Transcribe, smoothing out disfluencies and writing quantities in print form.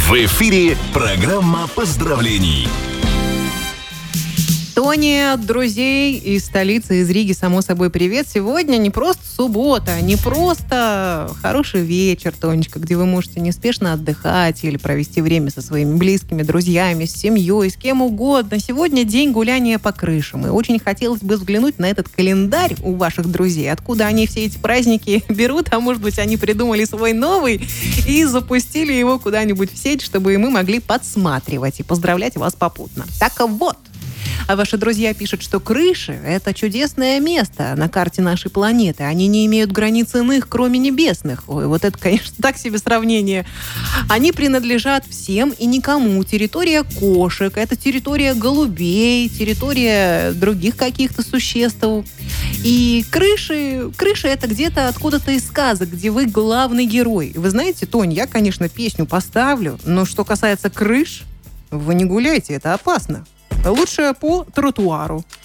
В эфире программа поздравлений. Тони от друзей из столицы, из Риги, само собой, привет. Сегодня не просто суббота, не просто хороший вечер, Тонечка, где вы можете неспешно отдыхать или провести время со своими близкими, друзьями, с семьей, с кем угодно. Сегодня день гуляния по крышам. И очень хотелось бы взглянуть на этот календарь у ваших друзей. Откуда они все эти праздники берут, а может быть, они придумали свой новый и запустили его куда-нибудь в сеть, чтобы мы могли подсматривать и поздравлять вас попутно. Так вот. А ваши друзья пишут, что крыши – это чудесное место на карте нашей планеты. Они не имеют границ иных, кроме небесных. Ой, вот это, конечно, так себе сравнение. Они принадлежат всем и никому. Территория кошек, это территория голубей, территория других каких-то существ. И крыши – это где-то откуда-то из сказок, где вы главный герой. Вы знаете, Тонь, я, конечно, песню поставлю, но что касается крыш, вы не гуляйте, это опасно. Лучше по тротуару.